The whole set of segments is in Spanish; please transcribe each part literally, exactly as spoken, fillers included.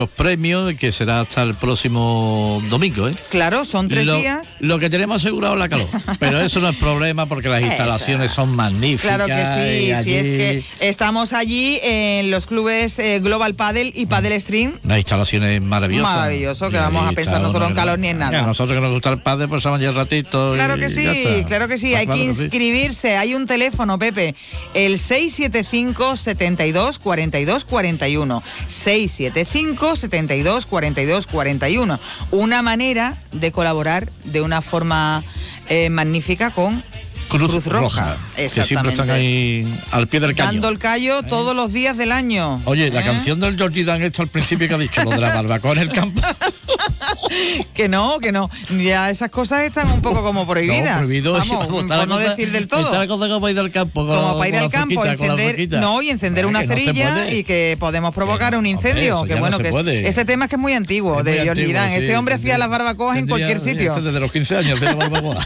los premios, que será hasta el próximo domingo, ¿eh? Claro, son tres lo, días. Lo que tenemos asegurado es la calor, pero eso no es problema porque las instalaciones son magníficas. Claro que sí, allí... sí, es que estamos allí en los clubes eh, Global Padel y Padel Stream. Las instalaciones maravillosas. Maravilloso, que vamos a pensar nosotros en calor ni en nada. A nosotros que nos gusta el pádel, pues vamos ya un ratito. Claro que sí, claro que sí, hay que inscribirse. Hay un teléfono, Pepe, el seis siete cinco, setenta y dos, cuarenta y dos, cuarenta y uno. seis siete cinco, setenta y dos, cuarenta y dos, cuarenta y uno. Una manera de colaborar de una forma eh, magnífica con Cruz, Cruz Roja. Roja. Que siempre están ahí al pie del cañón. Dando el callo ¿Eh? todos los días del año. Oye, la ¿Eh? canción del Georgie Dan esto al principio que ha dicho, lo de la barbacoa en el campo. Que no, que no. Ya esas cosas están un poco como prohibidas. No, prohibido, vamos, por no cosa, decir del todo. Está cosa como ir al campo. Con, como para ir al campo, foquita, encender, no, y encender una cerilla no y que podemos provocar que, un incendio. Hombre, que bueno, no que puede. este tema es que es muy antiguo, es de Georgie Dan. Sí, este hombre hacía las barbacoas en cualquier sitio. Desde los quince años de la barbacoa.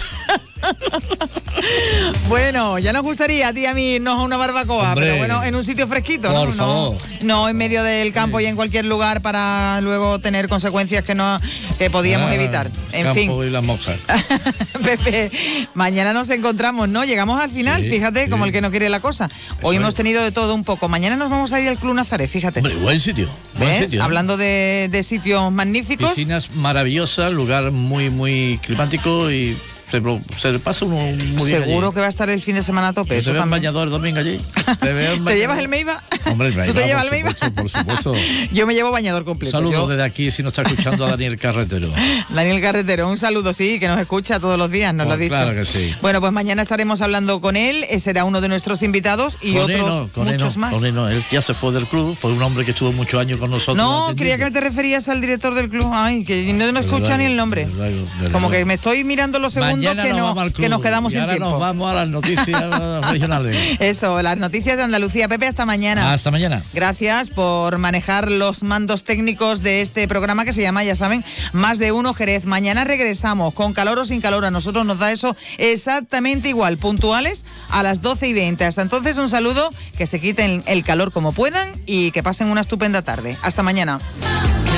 Bueno, ya nos gustaría a ti y a mí irnos a una barbacoa, Hombre, pero bueno, en un sitio fresquito, por ¿no? Favor. No, no en medio del campo sí. y en cualquier lugar para luego tener consecuencias que no que podíamos ah, evitar. En campo fin. Y las moscas. Pepe, mañana nos encontramos, ¿no? Llegamos al final, sí, fíjate, sí. como el que no quiere la cosa. Hoy Eso hemos es. tenido de todo un poco. Mañana nos vamos a ir al Club Nazaret, fíjate. Hombre, buen sitio. Buen ¿Ves? sitio. Hablando de, de sitios magníficos. Piscinas maravillosas, lugar muy, muy climático y se, se pasa uno muy bien. Seguro allí. Que va a estar el fin de semana a tope. ¿Te veo en bañador el domingo allí? ¿Te, veo ¿Te llevas el Meiba? Hombre, el Meiba. ¿Tú te llevas el Por Meiba? supuesto, por supuesto. Yo me llevo bañador completo. Saludos Yo... desde aquí si nos está escuchando a Daniel Carretero. Daniel Carretero, un saludo, sí, que nos escucha todos los días, nos pues lo ha dicho. Claro que sí. Bueno, pues mañana estaremos hablando con él, será uno de nuestros invitados y con otros no, con muchos no, más. Con él, no. Él ya se fue del club, fue un hombre que estuvo muchos años con nosotros. No, creía que te referías al director del club. Ay, que no, no escucha luego, ni el nombre. Luego, Como que me estoy mirando los segundos mañana que, no, que nos quedamos y sin ahora tiempo. Nos vamos a las noticias regionales. Eso, las noticias de Andalucía. Pepe, hasta mañana. Hasta mañana. Gracias por manejar los mandos técnicos de este programa que se llama, ya saben, Más de Uno Jerez. Mañana regresamos, con calor o sin calor. A nosotros nos da eso exactamente igual, puntuales a las doce y veinte. Hasta entonces, un saludo, que se quiten el calor como puedan y que pasen una estupenda tarde. Hasta mañana.